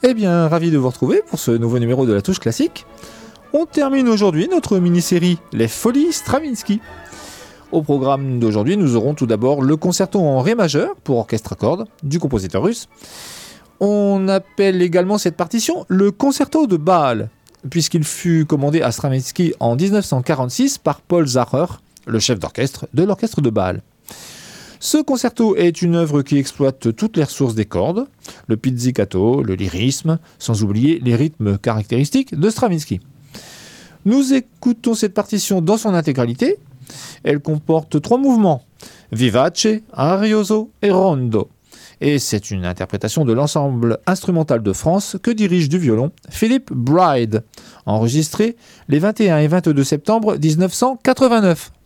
Eh bien, ravi de vous retrouver pour ce nouveau numéro de la Touche Classique. On termine aujourd'hui notre mini-série Les Folies Stravinsky. Au programme d'aujourd'hui, nous aurons tout d'abord le concerto en Ré majeur pour orchestre à cordes du compositeur russe. On appelle également cette partition le concerto de Bâle, puisqu'il fut commandé à Stravinsky en 1946 par Paul Zacher, le chef d'orchestre de l'orchestre de Bâle. Ce concerto est une œuvre qui exploite toutes les ressources des cordes, le pizzicato, le lyrisme, sans oublier les rythmes caractéristiques de Stravinsky. Nous écoutons cette partition dans son intégralité. Elle comporte 3 mouvements, vivace, arioso et rondo. Et c'est une interprétation de l'ensemble instrumental de France que dirige du violon Philip Bride, enregistré les 21 et 22 septembre 1989.